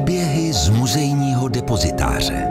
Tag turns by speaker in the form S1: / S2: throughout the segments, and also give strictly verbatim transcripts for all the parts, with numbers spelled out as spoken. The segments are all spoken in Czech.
S1: Příběhy z muzejního depozitáře.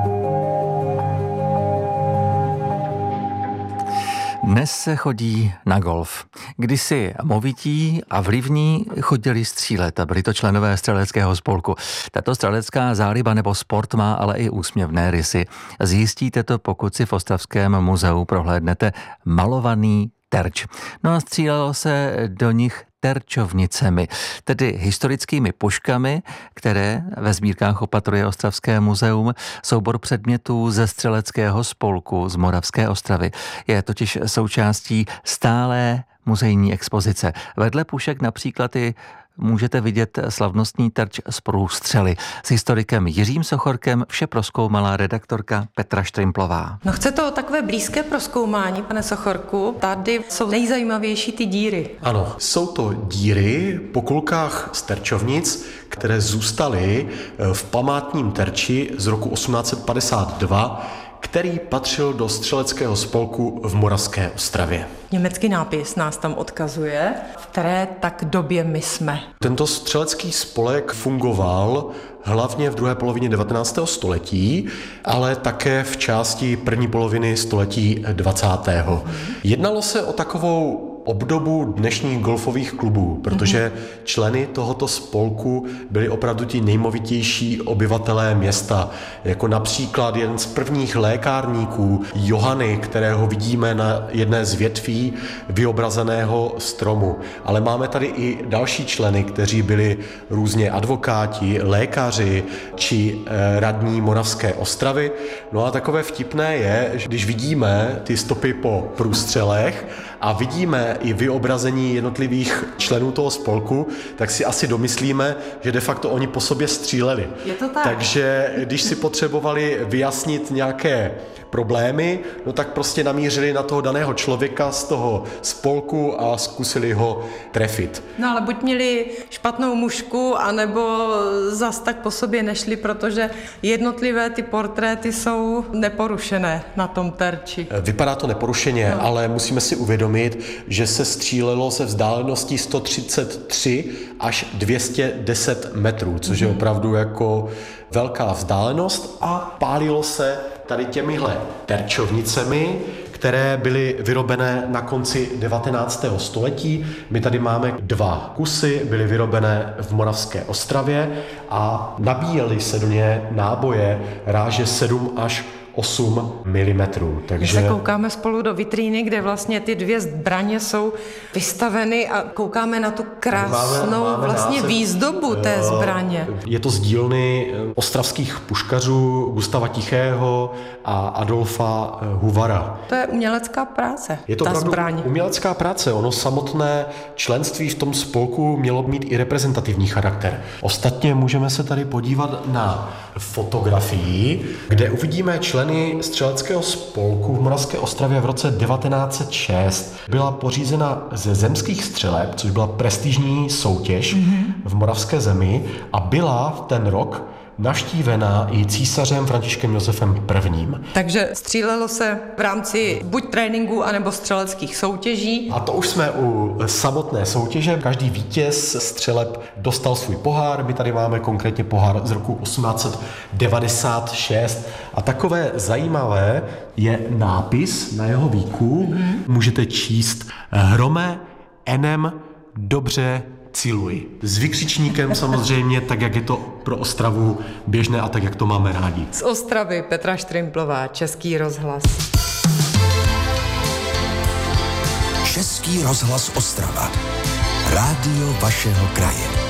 S2: Dnes se chodí na golf. Kdysi movití a vlivní chodili střílet a byli to členové střeleckého spolku. Tato střelecká záliba nebo sport má ale i úsměvné rysy. Zjistíte to, pokud si v Ostravském muzeu prohlédnete malovaný terč. No a střílelo se do nich terčovnicemi, tedy historickými puškami, které ve sbírkách opatruje Ostravské muzeum, soubor předmětů ze střeleckého spolku z Moravské Ostravy. Je totiž součástí stálé muzejní expozice. Vedle pušek například i můžete vidět slavnostní terč z průstřely. S historikem Jiřím Sochorkem vše prozkoumala redaktorka Petra Štrimplová.
S3: No chce to takové blízké prozkoumání, pane Sochorku. Tady jsou nejzajímavější ty díry.
S4: Ano, jsou to díry po kulkách z terčovnic, které zůstaly v památním terči z roku osmnáct padesát dva, který patřil do střeleckého spolku v Moravské Ostravě.
S3: Německý nápis nás tam odkazuje, v které tak době my jsme.
S4: Tento střelecký spolek fungoval hlavně v druhé polovině devatenáctého století, ale také v části první poloviny století dvacátého. Jednalo se o takovou obdobu dnešních golfových klubů, protože členy tohoto spolku byli opravdu ti nejmovitější obyvatelé města, jako například jeden z prvních lékárníků Johany, kterého vidíme na jedné z větví vyobrazeného stromu. Ale máme tady i další členy, kteří byli různě advokáti, lékaři či radní Moravské Ostravy. No a takové vtipné je, že když vidíme ty stopy po průstřelech a vidíme i vyobrazení jednotlivých členů toho spolku, tak si asi domyslíme, že de facto oni po sobě stříleli.
S3: Je to tak.
S4: Takže když si potřebovali vyjasnit nějaké problémy, no tak prostě namířili na toho daného člověka z toho spolku a zkusili ho trefit.
S3: No ale buď měli špatnou mužku, anebo zas tak po sobě nešli, protože jednotlivé ty portréty jsou neporušené na tom terči.
S4: Vypadá to neporušeně, no. Ale musíme si uvědomit, že se střílelo se vzdáleností sto třicet tři až dvě stě deset metrů, což je opravdu jako velká vzdálenost a pálilo se tady těmihle terčovnicemi, které byly vyrobené na konci devatenáctého století. My tady máme dva kusy, byly vyrobené v Moravské Ostravě a nabíjely se do ně náboje ráže sedm až osm milimetrů.
S3: Takže my se koukáme spolu do vitríny, kde vlastně ty dvě zbraně jsou vystaveny a koukáme na tu krásnou máme, máme vlastně název, výzdobu té zbraně.
S4: Je to z dílny ostravských puškařů Gustava Tichého a Adolfa Huvara.
S3: To je umělecká práce,
S4: je to
S3: ta zbraň.
S4: Umělecká práce. Ono samotné členství v tom spolku mělo mít i reprezentativní charakter. Ostatně můžeme se tady podívat na fotografii, kde uvidíme členy střeleckého spolku v Moravské Ostravě v roce devatenáct set šest. Byla pořízena ze zemských střeleb, což byla prestižní soutěž mm-hmm. v Moravské zemi a byla v ten rok navštívená i císařem Františkem Josefem prvním.
S3: Takže střílelo se v rámci buď tréninku, anebo střeleckých soutěží.
S4: A to už jsme u samotné soutěže. Každý vítěz střeleb dostal svůj pohár. My tady máme konkrétně pohár z roku osmnáct set devadesát šest. A takové zajímavé je nápis na jeho víku. Mm-hmm. Můžete číst Hrome enem dobře cíluj. S vykřičníkem samozřejmě, tak jak je to pro Ostravu běžné a tak jak to máme rádi.
S3: Z Ostravy Petra Štrimplová, Český rozhlas.
S1: Český rozhlas Ostrava. Rádio vašeho kraje.